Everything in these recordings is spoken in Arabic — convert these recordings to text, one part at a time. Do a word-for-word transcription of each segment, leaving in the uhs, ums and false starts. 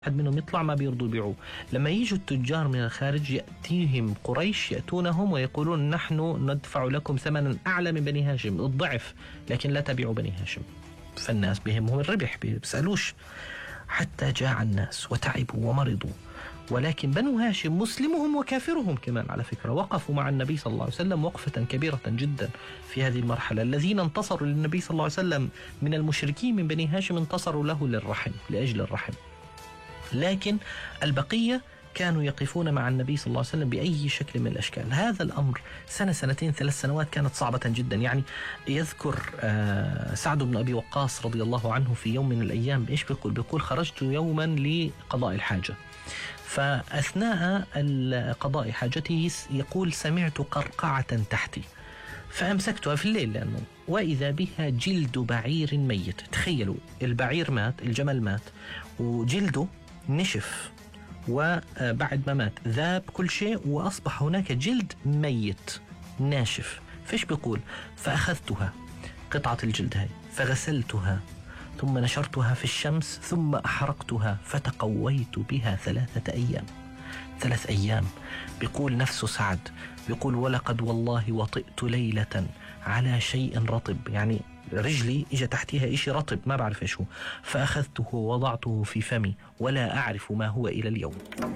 واحد منهم يطلع ما بيرضوا يبيعوه. لما يجوا التجار من الخارج يأتيهم قريش، يأتونهم ويقولون نحن ندفع لكم ثمنا أعلى من بني هاشم الضعف، لكن لا تبيعوا بني هاشم. فالناس بهمهم الربح، بيسألوش. حتى جاع الناس وتعبوا ومرضوا، ولكن بنو هاشم مسلمهم وكافرهم كمان على فكرة وقفوا مع النبي صلى الله عليه وسلم وقفة كبيرة جدا في هذه المرحلة. الذين انتصروا للنبي صلى الله عليه وسلم من المشركين من بني هاشم انتصروا له للرحم، لأجل الرحم. لكن البقية كانوا يقفون مع النبي صلى الله عليه وسلم بأي شكل من الأشكال. هذا الأمر سنة سنتين ثلاث سنوات كانت صعبة جدا. يعني يذكر سعد بن أبي وقاص رضي الله عنه في يوم من الأيام إيش بيقول؟ بيقول خرجت يوما لقضاء الحاجة، فأثناء قضاء حاجته يقول سمعت قرقعة تحتي فأمسكتها في الليل لأنه وإذا بها جلد بعير ميت. تخيلوا، البعير مات، الجمل مات وجلده نشف، وبعد ما مات ذاب كل شيء وأصبح هناك جلد ميت ناشف. فإيش بيقول؟ فأخذتها قطعة الجلد هاي فغسلتها ثم نشرتها في الشمس ثم أحرقتها فتقويت بها ثلاثة أيام. ثلاث أيام. بيقول نفسه سعد، بيقول ولقد والله وطئت ليلة على شيء رطب، يعني رجلي إجا تحتها إشي رطب ما بعرف إيش هو، فأخذته ووضعته في فمي ولا أعرف ما هو إلى اليوم.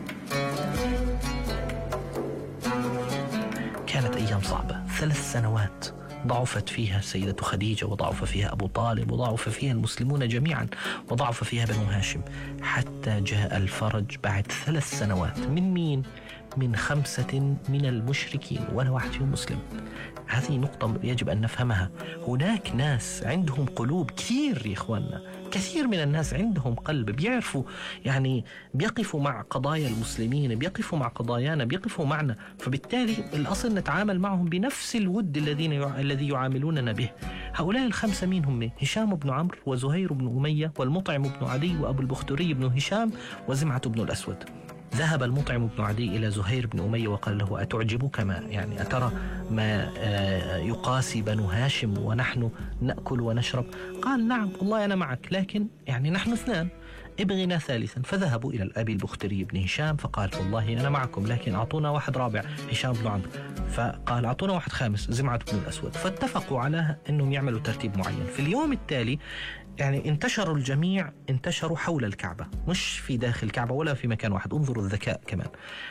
كانت أيام صعبة، ثلاث سنوات ضعفت فيها السيدة خديجة، وضعف فيها أبو طالب، وضعف فيها المسلمون جميعا، وضعف فيها بنو هاشم، حتى جاء الفرج بعد ثلاث سنوات. من مين؟ من خمسة من المشركين ولا واحد فيهم مسلم. هذه نقطة يجب أن نفهمها. هناك ناس عندهم قلوب كثير يا إخواننا، كثير من الناس عندهم قلب، بيعرفوا يعني بيقفوا مع قضايا المسلمين، بيقفوا مع قضايانا، بيقفوا معنا، فبالتالي الأصل نتعامل معهم بنفس الود الذين يع... الذي يعاملوننا به. هؤلاء الخمسة مين هم؟ هشام بن عمرو وزهير بن أمية والمطعم بن عدي وأبو البختري بن هشام وزمعة بن الأسود. ذهب المطعم بن عدي إلى زهير بن أمية وقال له أتعجبك ما يعني أترى ما يقاسي بنو هاشم ونحن نأكل ونشرب؟ قال نعم والله أنا معك، لكن يعني نحن اثنان، ابغنا ثالثا. فذهبوا إلى الأبي البختري بن هشام فقال والله أنا معكم، لكن أعطونا واحد رابع هشام بن عمرو. فقال أعطونا واحد خامس زمعة بن الأسود. فاتفقوا على أنهم يعملوا ترتيب معين. في اليوم التالي يعني انتشروا الجميع، انتشروا حول الكعبة، مش في داخل الكعبة ولا في مكان واحد. انظروا الذكاء كمان.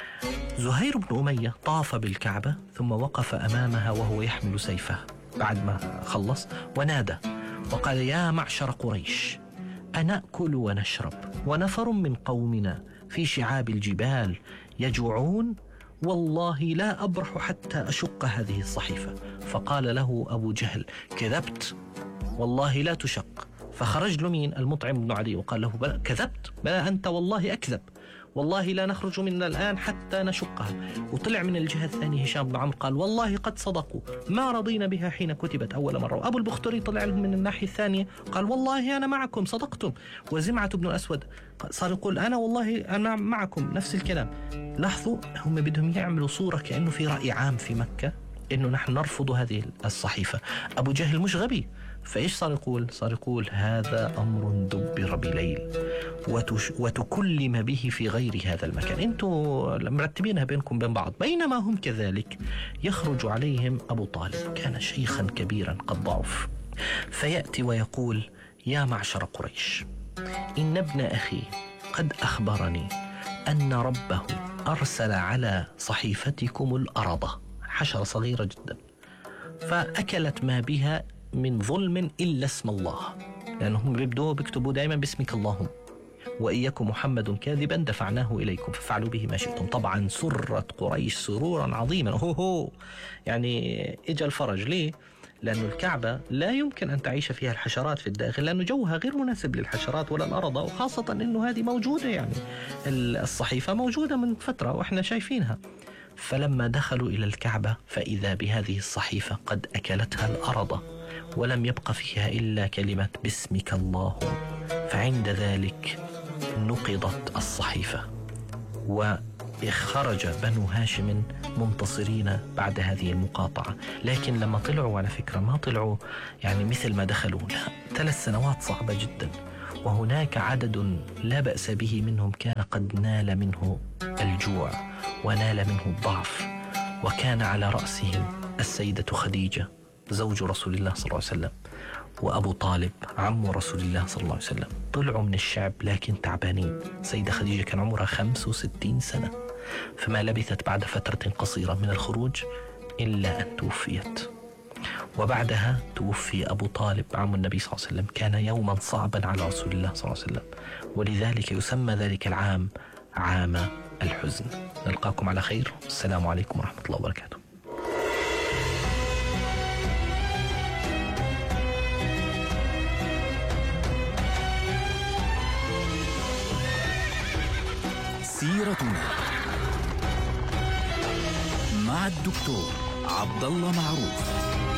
زهير بن أمية طاف بالكعبة ثم وقف أمامها وهو يحمل سيفه بعد ما خلص ونادى وقال يا معشر قريش أنأكل ونشرب ونفر من قومنا في شعاب الجبال يجوعون، والله لا أبرح حتى أشق هذه الصحيفة. فقال له أبو جهل كذبت والله لا تشق. فخرج له مين؟ المطعم بن عدي وقال له بل كذبت، بلى أنت والله أكذب، والله لا نخرج من الآن حتى نشقها. وطلع من الجهة الثانية هشام بن عمرو قال والله قد صدقوا ما رضينا بها حين كتبت أول مرة. وأبو البختري طلع لهم من الناحية الثانية قال والله أنا معكم صدقتم. وزمعة بن الأسود صار يقول أنا والله أنا معكم، نفس الكلام. لاحظوا هم بدهم يعملوا صورة كأنه في رأي عام في مكة إنه نحن نرفض هذه الصحيفة. أبو جهل مش غبي، فإيش صار يقول؟ صار يقول هذا أمر دبر بليل وتش وتكلم به في غير هذا المكان، أنتوا مرتبينها بينكم بين بعض. بينما هم كذلك يخرج عليهم أبو طالب، كان شيخا كبيرا قد ضعف، فيأتي ويقول يا معشر قريش إن ابن أخي قد أخبرني أن ربه أرسل على صحيفتكم الأرضة، حشرة صغيرة جدا، فأكلت ما بها من ظلم إلا اسم الله، لأنهم بيبدوا بيكتبوا دائما باسمك اللهم، وإن يكن محمد كاذبا دفعناه إليكم ففعلوا به ما شئتم. طبعا سرت قريش سرورا عظيما، هو هو يعني إجا الفرج. ليه؟ لأن الكعبة لا يمكن أن تعيش فيها الحشرات في الداخل، لأنه جوها غير مناسب للحشرات ولا الأرض، وخاصة أنه هذه موجودة، يعني الصحيفة موجودة من فترة وإحنا شايفينها. فلما دخلوا إلى الكعبة فإذا بهذه الصحيفة قد أكلتها الأرض ولم يبق فيها إلا كلمة باسمك اللهم. فعند ذلك نقضت الصحيفة وخرج بنو هاشم منتصرين بعد هذه المقاطعة. لكن لما طلعوا على فكرة ما طلعوا يعني مثل ما دخلوا، لا، ثلاث سنوات صعبة جدا وهناك عدد لا بأس به منهم كان قد نال منه الجوع ونال منه الضعف، وكان على رأسهم السيدة خديجة زوج رسول الله صلى الله عليه وسلم، وأبو طالب عم رسول الله صلى الله عليه وسلم. طلعوا من الشعب لكن تعبانين. سيدة خديجة كان عمرها خمس وستين سنة، فما لبثت بعد فترة قصيرة من الخروج إلا أن توفيت. وبعدها توفي أبو طالب عم النبي صلى الله عليه وسلم. كان يوما صعبا على رسول الله صلى الله عليه وسلم، ولذلك يسمى ذلك العام عام الحزن. نلقاكم على خير، السلام عليكم ورحمة الله وبركاته. سيرتنا مع الدكتور عبد الله معروف.